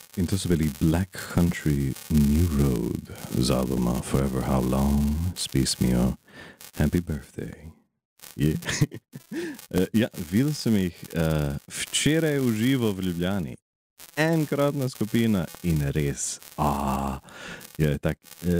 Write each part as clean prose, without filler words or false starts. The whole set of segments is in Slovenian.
In to so bili Black Country New Road z albuma Forever How Long s pesmijo Happy Birthday. Ja, videl sem jih včeraj v živo v Ljubljani. Enkratna skupina in res, je tak,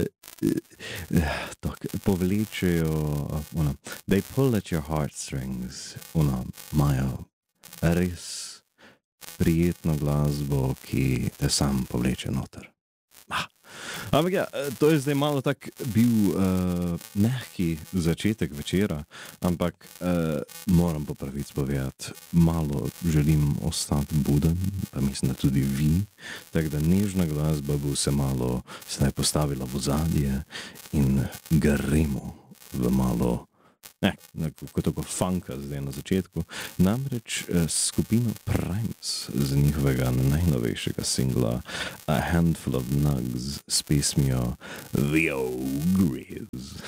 povlečejo, they pull at your heartstrings, imajo res prijetno glasbo, ki te sam povleče noter. Ampak ja, to je zdaj malo tak bil mehki začetek večera, ampak moram po pravici povedati, malo želim ostati buden, pa mislim, da tudi vi, tako da nežna glasba bo se malo sedaj postavila v ozadje in gremo v malo, kot tako funka zdaj na začetku, namreč skupino Primus z njihovega najnovejšega singla A Handful of Nugs s pesmijo The Ogres.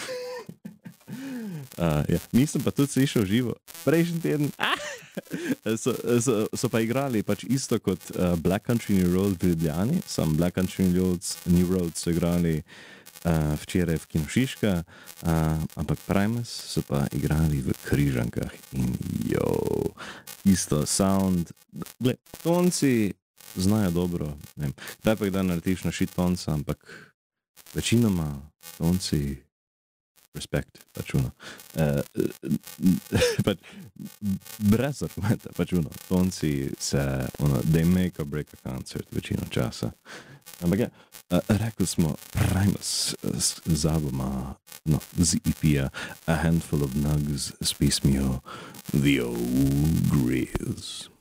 Ja, nisem pa tudi slišal živo. Prejšnji teden so pa igrali pač isto kot Black Country New Road v Ljubljani, sam Black Country New Road so igrali včeraj v Kinu Šiška, ampak Primus so pa igrali v Križankah in isto sound, gled, tonci znajo dobro, ne vem, kdaj pa kdaj narediš na shit tonca, ampak večinoma tonci respect, pač pač brez argumenta, pač tonci se, they make or break a concert večino časa. Ampak ja, rekli smo Primus z albuma, z EP-ja A Handful of Nugs s pesmijo The Ogres.